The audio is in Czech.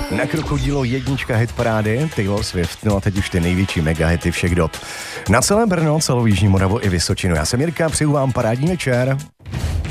Na krokodilo jednička hitparády Taylor Swift, no a teď už ty největší megahity všech dob. Na celé Brno, celou Jižní Moravu i Vysočinu. Já jsem Jirka, přeju vám parádní večer.